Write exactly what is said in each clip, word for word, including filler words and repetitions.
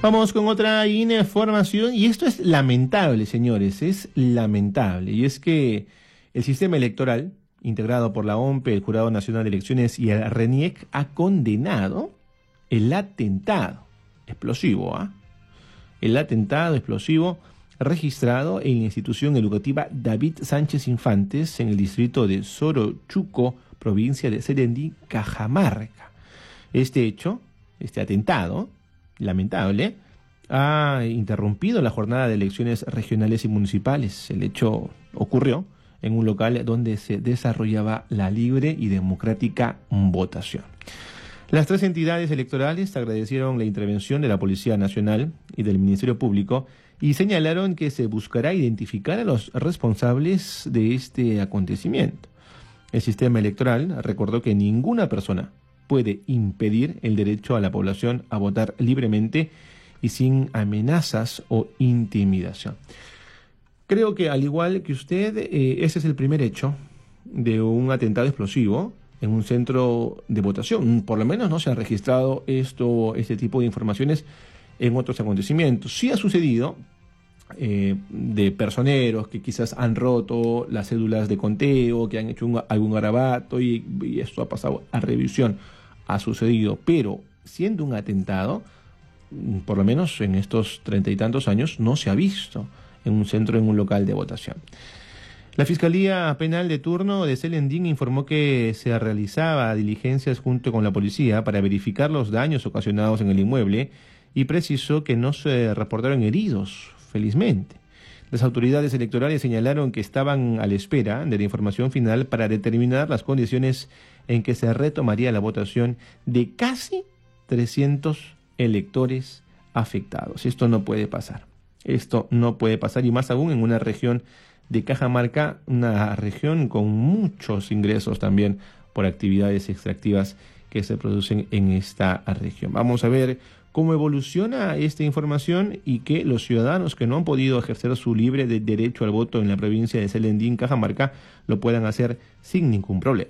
Vamos con otra información, y esto es lamentable, señores, es lamentable, y es que el sistema electoral, integrado por la O M P, el Jurado Nacional de Elecciones y el RENIEC, ha condenado el atentado explosivo, ¿ah? ¿eh? El atentado explosivo registrado en la institución educativa David Sánchez Infantes en el distrito de Sorochuco, provincia de Serendí, Cajamarca. Este hecho, este atentado lamentable, ha interrumpido la jornada de elecciones regionales y municipales. El hecho ocurrió en un local donde se desarrollaba la libre y democrática votación. Las tres entidades electorales agradecieron la intervención de la Policía Nacional y del Ministerio Público y señalaron que se buscará identificar a los responsables de este acontecimiento. El sistema electoral recordó que ninguna persona puede impedir el derecho a la población a votar libremente y sin amenazas o intimidación. Creo que, al igual que usted, eh, ese es el primer hecho de un atentado explosivo en un centro de votación. Por lo menos no se ha registrado esto, este tipo de informaciones en otros acontecimientos. Sí ha sucedido eh, de personeros que quizás han roto las cédulas de conteo, que han hecho un, algún garabato y, y esto ha pasado a revisión. Ha sucedido, pero siendo un atentado, por lo menos en estos treinta y tantos años, no se ha visto en un centro, en un local de votación. La Fiscalía Penal de turno de Selendín informó que se realizaba diligencias junto con la policía para verificar los daños ocasionados en el inmueble y precisó que no se reportaron heridos, felizmente. Las autoridades electorales señalaron que estaban a la espera de la información final para determinar las condiciones en que se retomaría la votación de casi trescientos electores afectados. Esto no puede pasar. Esto no puede pasar, y más aún en una región de Cajamarca, una región con muchos ingresos también por actividades extractivas que se producen en esta región. Vamos a ver cómo evoluciona esta información y que los ciudadanos que no han podido ejercer su libre de derecho al voto en la provincia de Selendín, Cajamarca, lo puedan hacer sin ningún problema.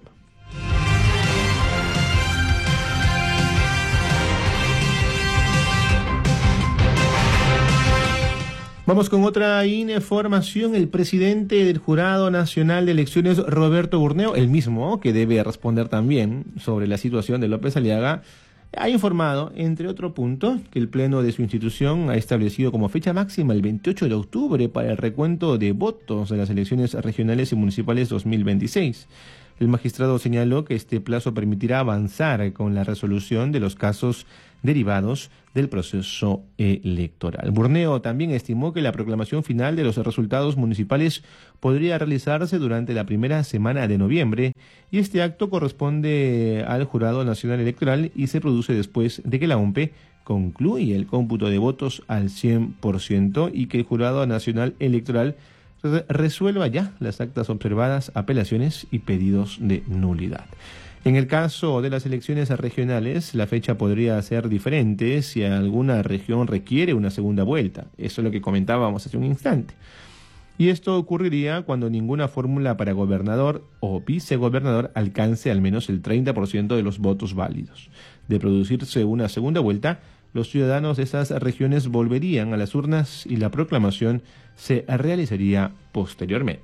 Vamos con otra información. El presidente del Jurado Nacional de Elecciones, Roberto Burneo, el mismo que debe responder también sobre la situación de López Aliaga, ha informado, entre otros puntos, que el pleno de su institución ha establecido como fecha máxima el veintiocho de octubre para el recuento de votos de las elecciones regionales y municipales dos mil veintiséis. El magistrado señaló que este plazo permitirá avanzar con la resolución de los casos derivados del proceso electoral. Burneo también estimó que la proclamación final de los resultados municipales podría realizarse durante la primera semana de noviembre, y este acto corresponde al Jurado Nacional Electoral y se produce después de que la O M P concluya el cómputo de votos al cien por ciento y que el Jurado Nacional Electoral re- resuelva ya las actas observadas, apelaciones y pedidos de nulidad. En el caso de las elecciones regionales, la fecha podría ser diferente si alguna región requiere una segunda vuelta. Eso es lo que comentábamos hace un instante. Y esto ocurriría cuando ninguna fórmula para gobernador o vicegobernador alcance al menos el treinta por ciento de los votos válidos. De producirse una segunda vuelta, los ciudadanos de esas regiones volverían a las urnas y la proclamación se realizaría posteriormente.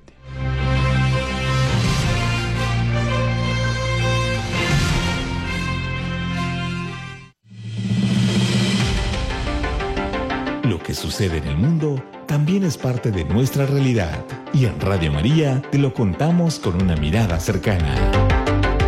Lo que sucede en el mundo también es parte de nuestra realidad, y en Radio María te lo contamos con una mirada cercana.